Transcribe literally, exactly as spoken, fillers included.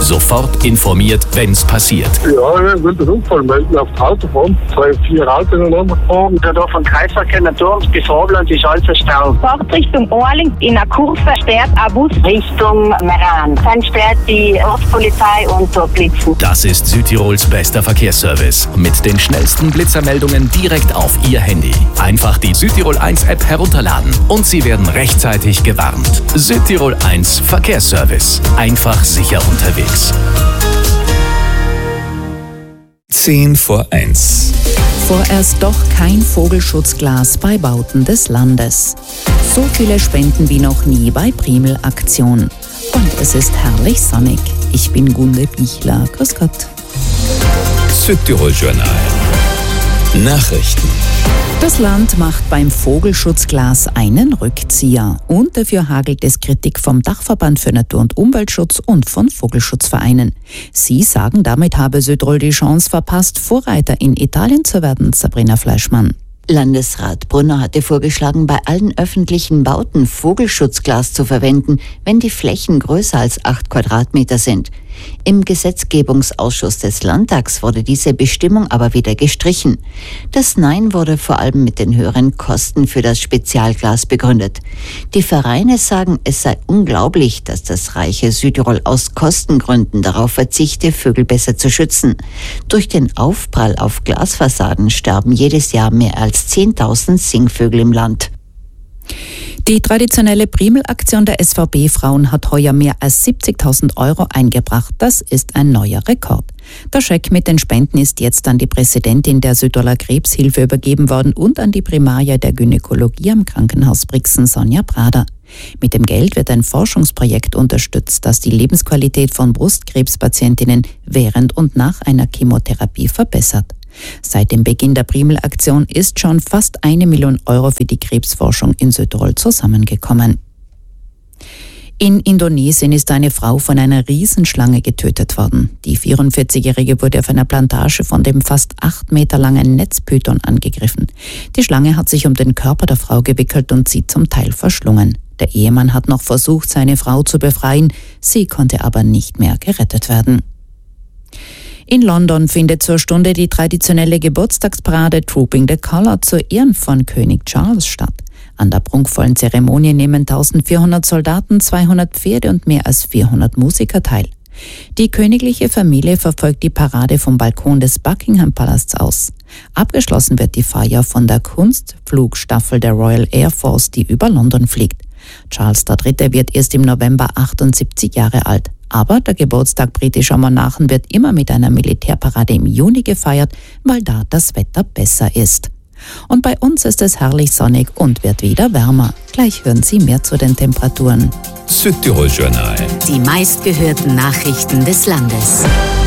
Sofort informiert, wenn's passiert. Ja, ich will den Unfall melden auf die Autobahn. Zwei, vier Autos ineinander gefahren. Der da vom Kreisverkehr Naturms bis Vorland ist alles verstaut. Fahrt Richtung Orling in einer Kurve sperrt ein Bus Richtung Meran. Dann sperrt die Ortspolizei und dort blitzen. Das ist Südtirols bester Verkehrsservice. Mit den schnellsten Blitzermeldungen direkt auf Ihr Handy. Einfach die Südtirol eins App herunterladen und Sie werden rechtzeitig gewarnt. Südtirol eins Verkehrsservice. Einfach sicher unterwegs. Zehn vor eins. Vorerst doch kein Vogelschutzglas bei Bauten des Landes. So viele Spenden wie noch nie bei Primel-Aktion. Und es ist herrlich sonnig. Ich bin Gunde Bichler. Grüß Gott. Südtirol Journal. Nachrichten. Das Land macht beim Vogelschutzglas einen Rückzieher und dafür hagelt es Kritik vom Dachverband für Natur- und Umweltschutz und von Vogelschutzvereinen. Sie sagen, damit habe Südtirol die Chance verpasst, Vorreiter in Italien zu werden. Sabrina Fleischmann. Landesrat Brunner hatte vorgeschlagen, bei allen öffentlichen Bauten Vogelschutzglas zu verwenden, wenn die Flächen größer als acht Quadratmeter sind. Im Gesetzgebungsausschuss des Landtags wurde diese Bestimmung aber wieder gestrichen. Das Nein wurde vor allem mit den höheren Kosten für das Spezialglas begründet. Die Vereine sagen, es sei unglaublich, dass das reiche Südtirol aus Kostengründen darauf verzichte, Vögel besser zu schützen. Durch den Aufprall auf Glasfassaden sterben jedes Jahr mehr als zehntausend Singvögel im Land. Die traditionelle Primel-Aktion der S V B-Frauen hat heuer mehr als siebzigtausend Euro eingebracht. Das ist ein neuer Rekord. Der Scheck mit den Spenden ist jetzt an die Präsidentin der Südtiroler Krebshilfe übergeben worden und an die Primaria der Gynäkologie am Krankenhaus Brixen, Sonja Prader. Mit dem Geld wird ein Forschungsprojekt unterstützt, das die Lebensqualität von Brustkrebspatientinnen während und nach einer Chemotherapie verbessert. Seit dem Beginn der Primel-Aktion ist schon fast eine Million Euro für die Krebsforschung in Südtirol zusammengekommen. In Indonesien ist eine Frau von einer Riesenschlange getötet worden. Die vierundvierzigjährige wurde auf einer Plantage von dem fast acht Meter langen Netzpython angegriffen. Die Schlange hat sich um den Körper der Frau gewickelt und sie zum Teil verschlungen. Der Ehemann hat noch versucht, seine Frau zu befreien. Sie konnte aber nicht mehr gerettet werden. In London findet zur Stunde die traditionelle Geburtstagsparade Trooping the Colour zu Ehren von König Charles statt. An der prunkvollen Zeremonie nehmen eintausendvierhundert Soldaten, zweihundert Pferde und mehr als vierhundert Musiker teil. Die königliche Familie verfolgt die Parade vom Balkon des Buckingham Palasts aus. Abgeschlossen wird die Feier von der Kunstflugstaffel der Royal Air Force, die über London fliegt. Charles der Dritte wird erst im November achtundsiebzig Jahre alt. Aber der Geburtstag britischer Monarchen wird immer mit einer Militärparade im Juni gefeiert, weil da das Wetter besser ist. Und bei uns ist es herrlich sonnig und wird wieder wärmer. Gleich hören Sie mehr zu den Temperaturen. Südtirol Journal. Die meistgehörten Nachrichten des Landes.